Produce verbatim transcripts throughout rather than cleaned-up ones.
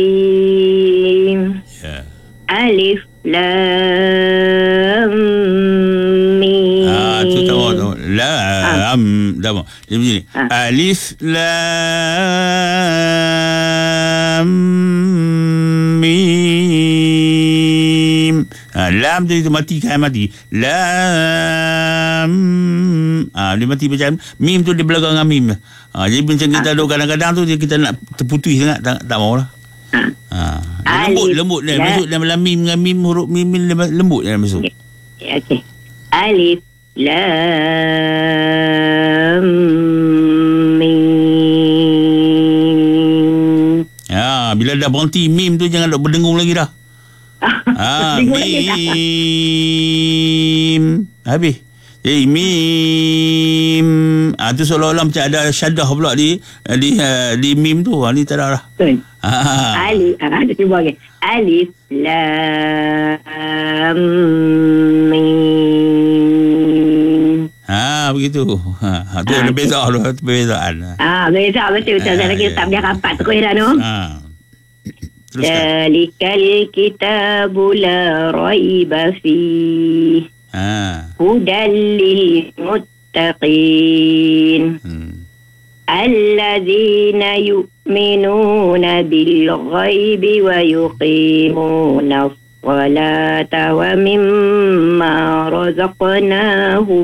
Ya. Alif Lam Mim. Ah, tu tahu tu. Lam. Dah mau. Dia begini. Ah. Alif Lam Mim. Ah, lam tu itu mati kan mati. Lam. Ah, dia mati macam mim tu dia belakang dengan mim. Ah, jadi macam kita duduk kadang-kadang tu kita nak terputus sangat tak, tak mau lah. Ah. Ha. Lembut, lembut dia masuk dalam mim dengan mim, huruf mim lembut dia masuk. Okey. Okay. Alif Lam Mim. Ya, bila dah berhenti mim tu jangan duk berdengung lagi dah. Ah, mim. Habis. Eh, mim. Ah, tu seolah-olah macam ada syadah pula di di uh, di mim tu. Ah, ni tak ada lah. Ah. Alif, ah, cuba lagi. Alif Lam Mim. Ha, begitu. Ha, tu Ah, ada beza tu, perbezaan. Ah, beza betul betul. Saya lagi tak dia rapat tu dah tu. Ha. Teruskan. Zalikal kitabu la raiba fihi. Ha. Hudan lil muttaqin. Hmm. الذين يؤمنون بالغيب ويقيمون الصلاة ومما رزقناهم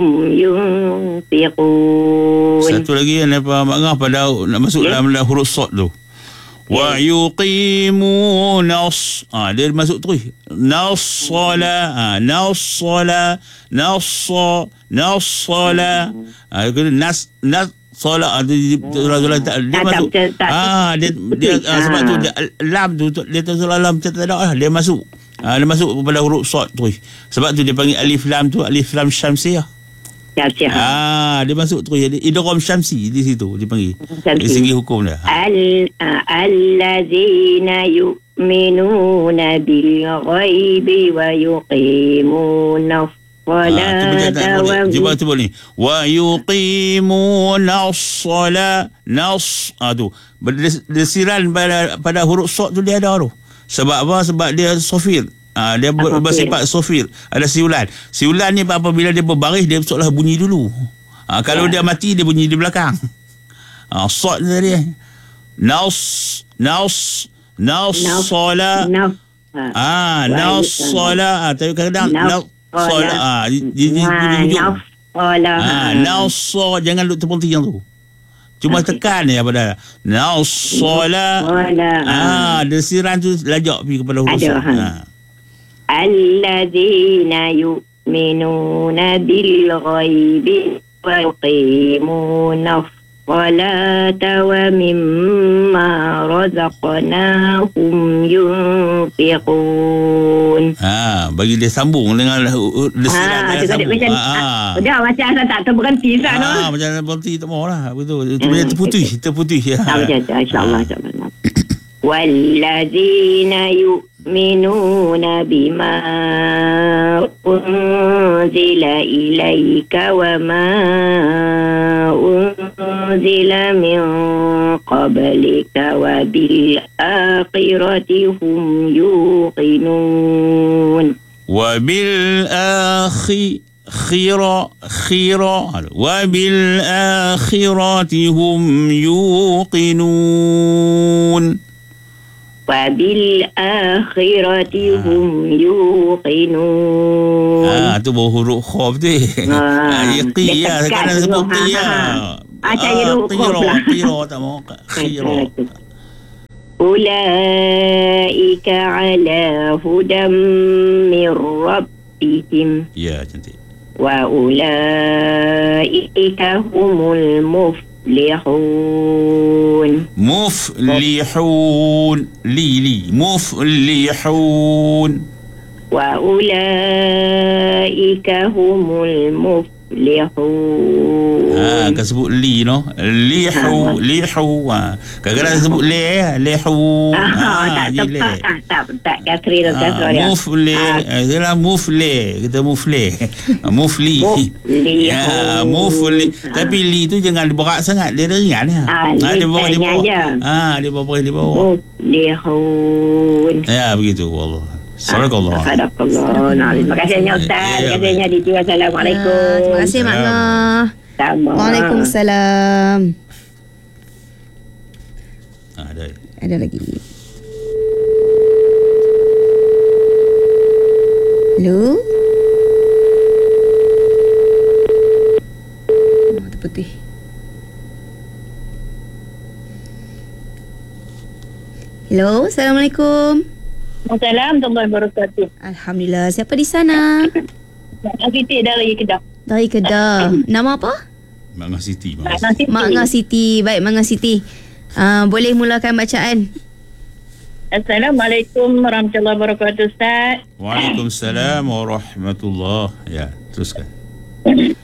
ينفقون. Satu lagi yang apa mangah pada nak masuk yeah. dalam huruf sad tu. Wa yuqimuna ah dia masuk terus. Nas-sala ah nas-sala nas-sa nas-sala ah nas nas solat dia solat dia masuk ah dia dia sebab tu dia lam tu dia tu solat lam tak ada lah dia masuk ah dia masuk pada huruf sad tu sebab tu dia panggil alif lam tu alif lam syamsiyah. Ah dia masuk terus jadi idgham syamsi di situ dipanggil dari segi hukum dia. Al allazina yu'minuna bil ghaibi wa yuqimuna Ah, cuba cuba ni wa yuqimuna as-salat nas ah tu desiran pada pada huruf sad tu dia ada tu sebab apa sebab dia sofir ah dia ber, bersifat sofir ada siulan siulan ni apabila dia berbaris dia seolah bunyi dulu ah kalau ya. Dia mati dia bunyi di belakang ah sad tadi nas nas nas salat ah nas salat tapi kadang-kadang solat ah di di di hujung ah nausa jangan duk terpenti yang tu cuma okay. Tekan ya pada nausola ah desiran tu lajak pergi kepada huruf ah alladzina yu'minuna bil ghaibi wa yuqimuna as-salata wa mimma razaqnahum yunfiqun. Ha, bagi dia sambung dengan desiran ha, dia sambung. Macam, ha, dah macam asal tak terberhenti kan. Ha, macam berhenti tak mau lah. Betul. Itu macam terputih, terputih ya. Ha, macam tu insya-Allah insya-Allah. Wallazina yu'minuna bima unzila ilaika wa ma unzila min qablika wa bil akhirati hum yuqinun. Wa bil akhi khira khira wa bil akhirati hum yuqinun. Wabil akhirati hum yuqinun. Ah, tu baru huruf kha betul. Ah, yaqi ya, sekarang sebut ya. Ah, cari huruf kha pula. Khira tak mau khira. Ulaika ala hudam min rabbihim. Ya, cantik. Wa ulaika humul muf muflihun muflihun li li muflihun wa ulaika humul muflihun Muflihun. Ha, kan sebut li no. Lihu, lihu. Ha. Kadang-kadang sebut le ya, lihu. Ah, Ha, tak jile. tepat. Tak, tak, tak. Kasri dan kasra dia. Mufli, itulah mufli. Kita mufli. Mufli. Muflihun. Ya, mufli. Tapi li tu jangan berat sangat, dia ringan ya. Ah, Ha, dia bawah, dia lisannya bawah. je. Ha, dia bawah, dia bawah. Muflihun. Ya, begitu. Wallah. Sadaqallah. Sadaqallah. Nah, terima kasih banyak Ustaz. Ya, Terima kasih banyak Diti. Wassalamualaikum. Ah, terima kasih Mak Ngah. Sama. Waalaikumsalam. Ha, ada. Ada lagi. Hello. Mata putih. Hello, Assalamualaikum. Assalamualaikum warahmatullahi wabarakatuh. Alhamdulillah. Siapa di sana? Siti dari Kedah. Dari Kedah. Nama apa? Mak Ngah Siti. Mak Ngah Siti. Mak Ngah Siti. Baik, Mak Ngah Siti. Uh, boleh mulakan bacaan. Assalamualaikum warahmatullahi wabarakatuh Ustaz. Waalaikumsalam warahmatullahi. Ya, teruskan.